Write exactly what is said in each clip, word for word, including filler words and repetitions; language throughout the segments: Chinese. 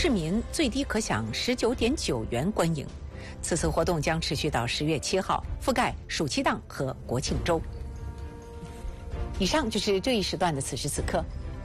市民最低可享十九点九元观影。此次活动将持续到十月七号，覆盖暑期档和国庆周。以上就是这一时段的此时此刻。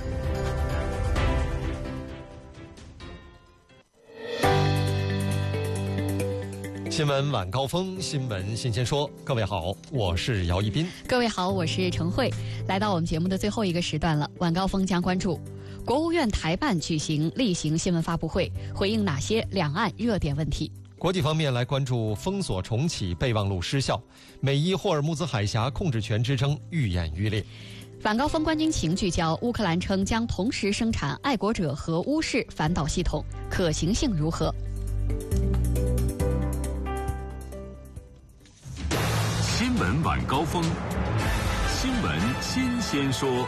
新闻晚高峰，新闻新鲜说。各位好，我是姚一斌。 各位好，我是陈慧。来到我们节目的最后一个时段了，晚高峰将关注国务院台办举行例行新闻发布会，回应哪些两岸热点问题。 国际方面来关注封锁重启备忘录失效，美伊霍尔木兹海峡控制权之争愈演愈烈。 晚高峰关军情聚焦，乌克兰称将同时生产爱国者和乌式反导系统，可行性如何？ 新闻晚高峰，新闻新鲜说。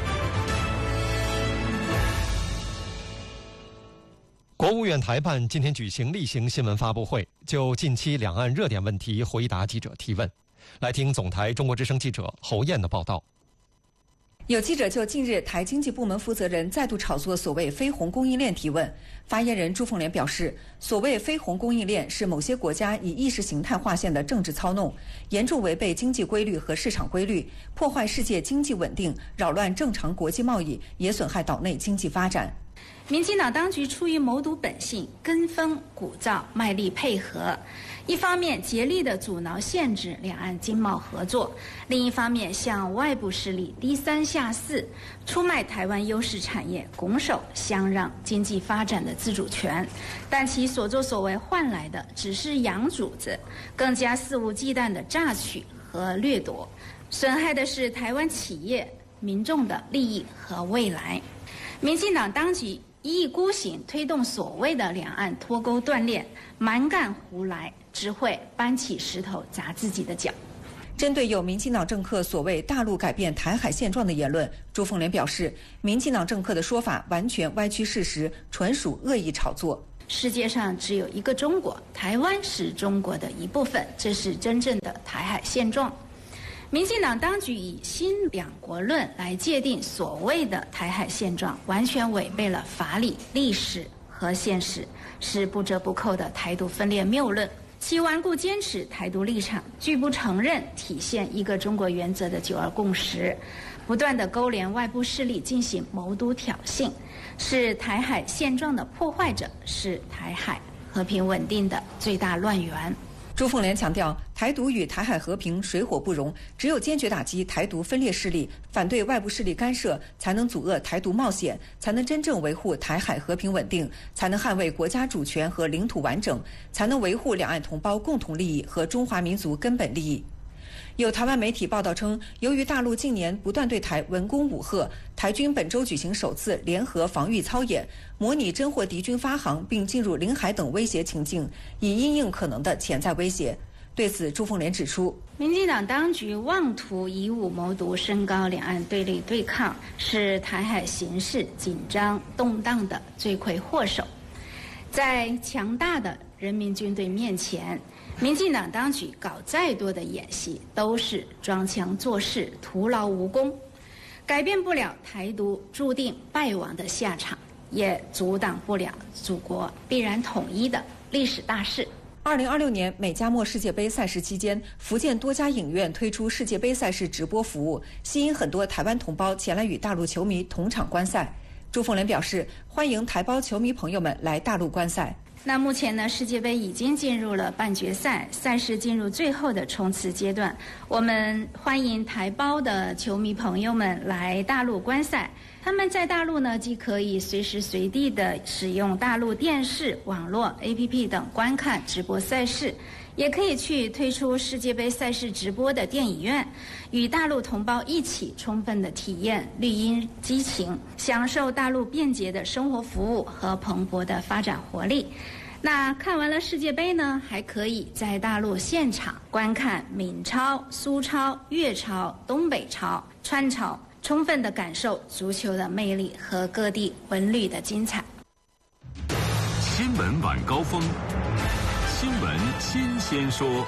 国务院台办今天举行例行新闻发布会，就近期两岸热点问题回答记者提问。来听总台中国之声记者侯燕的报道。 有记者就近日台经济部门负责人再度炒作所谓非红供应链提问，发言人朱凤莲表示，所谓非红供应链是某些国家以意识形态划线的政治操弄，严重违背经济规律和市场规律，破坏世界经济稳定，扰乱正常国际贸易，也损害岛内经济发展。 民进党当局出于谋独本性，跟风鼓噪，卖力配合，一方面竭力地阻挠限制两岸经贸合作，另一方面向外部势力低三下四，出卖台湾优势产业，拱手相让经济发展的自主权。但其所作所为换来的只是养主子，更加肆无忌惮的榨取和掠夺，损害的是台湾企业、民众的利益和未来。民进党当局一意孤行推动所谓的两岸脱钩断链，蛮干胡来，只会搬起石头砸自己的脚。 针对有民进党政客所谓大陆改变台海现状的言论，朱凤莲表示，民进党政客的说法完全歪曲事实，纯属恶意炒作。 世界上只有一个中国，台湾是中国的一部分，这是真正的台海现状。民进党当局以新两国论来界定所谓的台海现状，完全违背了法理、历史和现实，是不折不扣的台独分裂谬论。其顽固坚持台独立场，拒不承认体现一个中国原则的九二共识，不断地勾连外部势力进行谋独挑衅，是台海现状的破坏者，是台海和平稳定的最大乱源。 朱凤莲强调，台独与台海和平水火不容，只有坚决打击台独分裂势力，反对外部势力干涉，才能阻遏台独冒险，才能真正维护台海和平稳定，才能捍卫国家主权和领土完整，才能维护两岸同胞共同利益和中华民族根本利益。有台湾媒体报道称，由于大陆近年不断对台文攻武吓，台军本周举行首次联合防御操演，模拟侦获敌军发航并进入领海等威胁情境，以因应可能的潜在威胁。对此，朱凤莲指出， 民进党当局妄图以武谋独，升高两岸对立对抗，是台海形势紧张动荡的罪魁祸首。在强大的人民军队面前，民进党当局搞再多的演戏，都是装腔作势，徒劳无功，改变不了台独注定败亡的下场，也阻挡不了祖国必然统一的历史大势。 二零二六年美加墨世界杯赛事期间，福建多家影院推出世界杯赛事直播服务，吸引很多台湾同胞前来与大陆球迷同场观赛。朱凤莲表示，欢迎台胞球迷朋友们来大陆观赛。 那目前呢，世界杯已经进入了半决赛，赛事进入最后的冲刺阶段。我们欢迎台胞的球迷朋友们来大陆观赛。他们在大陆呢，既可以随时随地的使用大陆电视、网络、A P P 等观看直播赛事，也可以去推出世界杯赛事直播的电影院，与大陆同胞一起充分的体验绿茵激情，享受大陆便捷的生活服务和蓬勃的发展活力。那看完了世界杯呢，还可以在大陆现场观看闽超、苏超、粤超、东北超、川超，充分的感受足球的魅力和各地文旅的精彩。 新闻晚高峰，新闻新鲜说。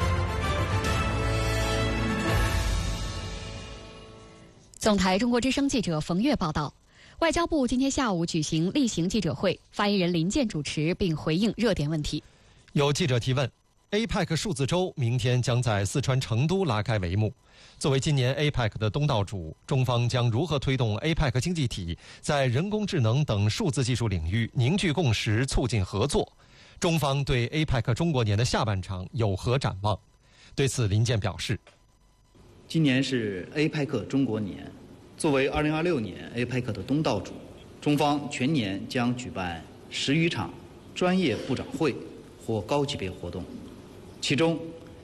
总台中国之声记者冯月报道， 外交部今天下午举行例行记者会，发言人林健主持并回应热点问题。 有记者提问 ：A P E C 数字周明天将在四川成都拉开帷幕。作为今年 A P E C 的东道主，中方将如何推动 A P E C 经济体在人工智能等数字技术领域凝聚共识、促进合作？中方对 A P E C 中国年的下半场有何展望？对此，林健表示： 今年是 A P E C 中国年，作为二零二六年 A P E C 的东道主，中方全年将举办十余场专业部长会或高级别活动，其中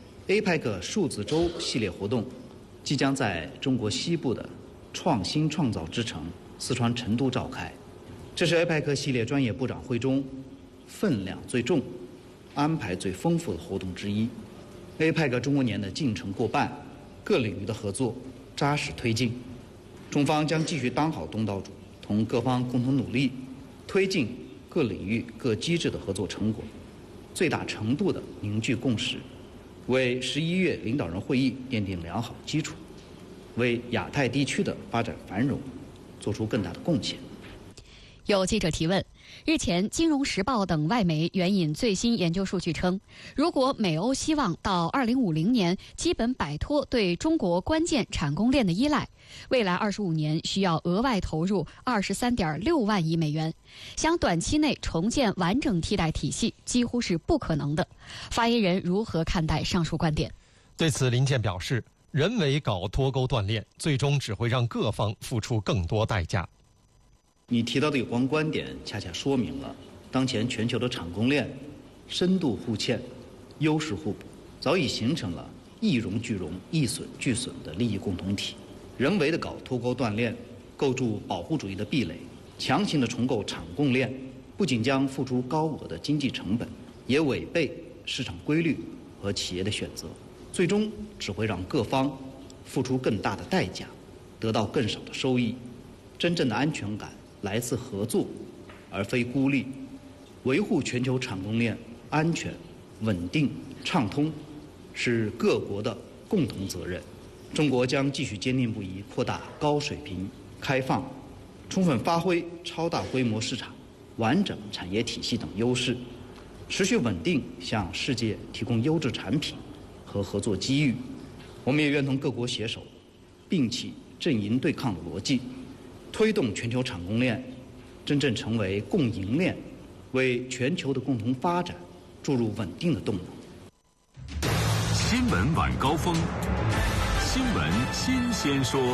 A P E C 数字周系列活动即将在中国西部的创新创造之城四川成都召开。这是 A P E C 系列专业部长会中分量最重、安排最丰富的活动之一。A P E C 中国年的进程过半，各领域的合作扎实推进。中方将继续当好东道主，同各方共同努力，推进各领域各机制的合作成果，最大程度地凝聚共识，为十一月领导人会议奠定良好基础，为亚太地区的发展繁荣做出更大的贡献。 有记者提问：日前，《金融时报》等外媒援引最新研究数据称，如果美欧希望到二零五零年基本摆脱对中国关键产供链的依赖，未来二十五年需要额外投入二十三点六万亿美元，想短期内重建完整替代体系几乎是不可能的。发言人如何看待上述观点？ 对此，林健表示，人为搞脱钩断链，最终只会让各方付出更多代价。 你提到的有关观点，恰恰说明了当前全球的产供链深度互嵌、优势互补，早已形成了一荣俱荣、一损俱损的利益共同体。人为的搞脱钩断链，构筑保护主义的壁垒，强行的重构产供链，不仅将付出高额的经济成本，也违背市场规律和企业的选择，最终只会让各方付出更大的代价，得到更少的收益。真正的安全感来自合作，而非孤立。维护全球产供链安全、稳定、畅通，是各国的共同责任。中国将继续坚定不移扩大高水平开放，充分发挥超大规模市场、完整产业体系等优势，持续稳定向世界提供优质产品和合作机遇。我们也愿同各国携手，摒弃阵营对抗的逻辑，推动全球产供链真正成为供应链，为全球的共同发展注入稳定的动能。 新闻晚高峰，新闻新鲜说。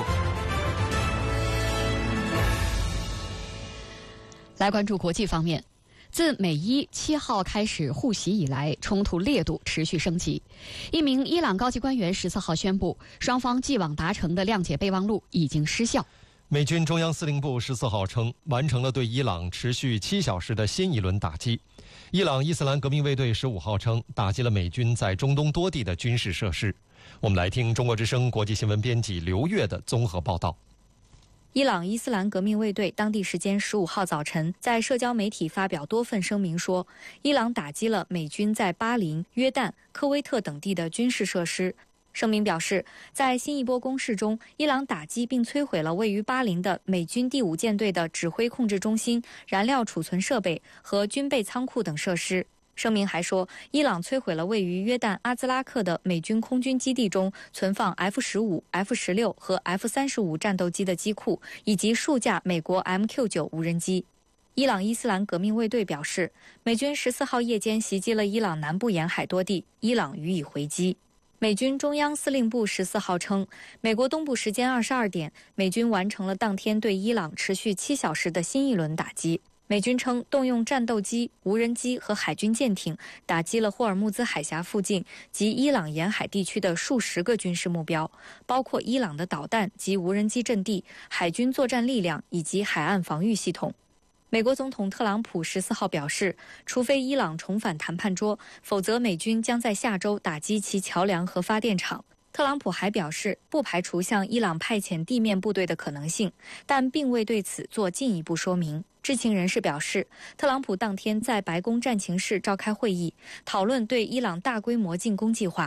来关注国际方面。自美伊七号开始互袭以来，冲突烈度持续升级。一名伊朗高级官员十四号宣布，双方既往达成的谅解备忘录已经失效。 美军中央司令部十四号称，完成了对伊朗持续七小时的新一轮打击。伊朗伊斯兰革命卫队十五号称，打击了美军在中东多地的军事设施。我们来听中国之声国际新闻编辑刘越的综合报道。 伊朗伊斯兰革命卫队当地时间十五号早晨在社交媒体发表多份声明说，伊朗打击了美军在巴林、约旦、科威特等地的军事设施。声明表示，在新一波攻势中，伊朗打击并摧毁了位于巴林的美军第五舰队的指挥控制中心、燃料储存设备和军备仓库等设施。声明还说，伊朗摧毁了位于约旦阿兹拉克的美军空军基地中存放 F 十五、F 十六 和 F 三十五战斗机的机库，以及数架美国 M Q 九 无人机。伊朗伊斯兰革命卫队表示，美军十四号夜间袭击了伊朗南部沿海多地，伊朗予以回击。美军中央司令部十四号称，美国东部时间二十二点，美军完成了当天对伊朗持续七小时的新一轮打击。美军称，动用战斗机、无人机和海军舰艇打击了霍尔木兹海峡附近及伊朗沿海地区的数十个军事目标，包括伊朗的导弹及无人机阵地、海军作战力量以及海岸防御系统。美国总统特朗普十四号表示，除非伊朗重返谈判桌，否则美军将在下周打击其桥梁和发电厂。特朗普还表示，不排除向伊朗派遣地面部队的可能性，但并未对此做进一步说明。知情人士表示，特朗普当天在白宫战情室召开会议，讨论对伊朗大规模进攻计划。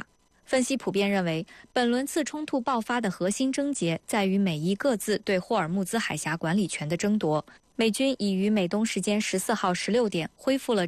分析普遍认为，本轮次冲突爆发的核心症结在于美伊各自对霍尔木兹海峡管理权的争夺。美军已于美东时间十四号十六点恢复了